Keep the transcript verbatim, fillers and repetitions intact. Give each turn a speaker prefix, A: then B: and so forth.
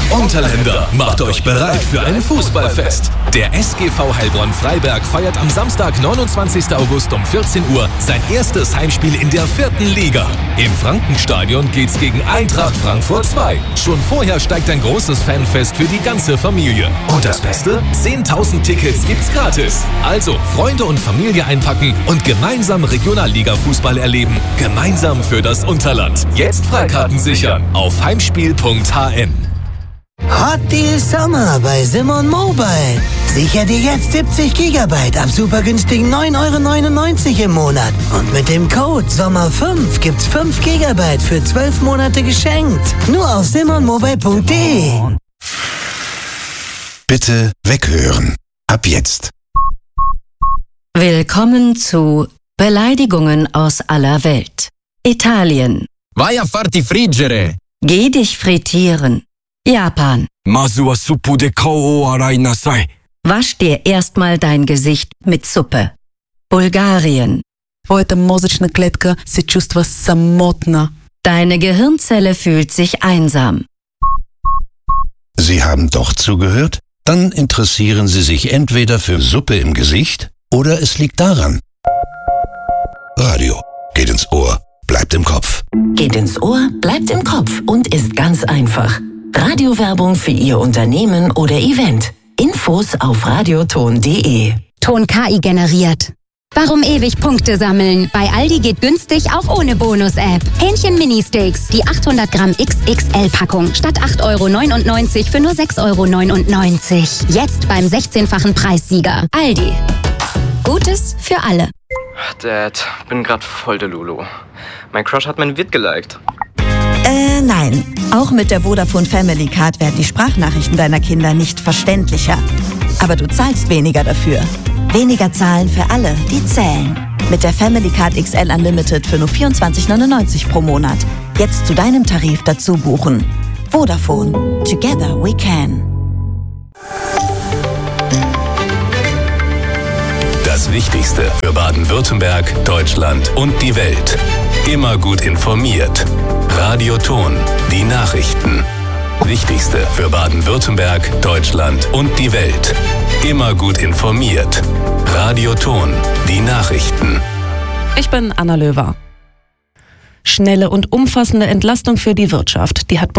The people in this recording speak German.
A: Unterländer, macht euch bereit für ein Fußballfest. Der S G V Heilbronn Freiberg feiert am Samstag, neunundzwanzigsten August um vierzehn Uhr sein erstes Heimspiel in der vierten Liga. Im Frankenstadion geht's gegen Eintracht Frankfurt zwei. Schon vorher steigt ein großes Fanfest für die ganze Familie. Und das Beste? zehntausend Tickets gibt's gratis. Also Freunde und Familie einpacken und gemeinsam Regionalliga-Fußball erleben. Gemeinsam für das Unterland. Jetzt Freikarten sichern auf heimspiel punkt h n.
B: Hot Deal Sommer bei Simon Mobile. Sicher dir jetzt siebzig Gigabyte ab super günstigen neun Euro neunundneunzig im Monat. Und mit dem Code Sommer fünf gibt's fünf Gigabyte für zwölf Monate geschenkt. Nur auf simon mobile punkt de.
C: Bitte weghören. Ab jetzt.
D: Willkommen zu Beleidigungen aus aller Welt. Italien.
E: Vai a farti friggere.
D: Geh dich frittieren. Japan.
E: Masu wa suppu de kao o arai nasai.
D: Wasch dir erstmal dein Gesicht mit Suppe. Bulgarien.
F: Твоята мозъчна клетка се чувства самотна.
D: Deine Gehirnzelle fühlt sich einsam.
C: Sie haben doch zugehört? Dann interessieren Sie sich entweder für Suppe im Gesicht oder es liegt daran. Radio geht ins Ohr, bleibt im Kopf.
G: Geht ins Ohr, bleibt im Kopf und ist ganz einfach. Radiowerbung für Ihr Unternehmen oder Event. Infos auf radioton punkt de.
H: Ton K I generiert. Warum ewig Punkte sammeln? Bei Aldi geht günstig auch ohne Bonus-App. Hähnchen Mini-Steaks, die achthundert Gramm X X L-Packung. Statt acht Euro neunundneunzig für nur sechs Euro neunundneunzig. Jetzt beim sechzehnfachen Preissieger. Aldi. Gutes für alle.
I: Dad, bin grad voll der Lulu. Mein Crush hat mein Vid geliked.
J: Äh, nein. Auch mit der Vodafone Family Card werden die Sprachnachrichten deiner Kinder nicht verständlicher. Aber du zahlst weniger dafür. Weniger zahlen für alle, die zählen. Mit der Family Card X L Unlimited für nur vierundzwanzig neunundneunzig pro Monat. Jetzt zu deinem Tarif dazu buchen. Vodafone. Together we can.
A: Das Wichtigste für Baden-Württemberg, Deutschland und die Welt. Immer gut informiert. Radioton, die Nachrichten. Wichtigste für Baden-Württemberg, Deutschland und die Welt. Immer gut informiert. Radioton, die Nachrichten.
F: Ich bin Anna Löwer. Schnelle und umfassende Entlastung für die Wirtschaft. Die hat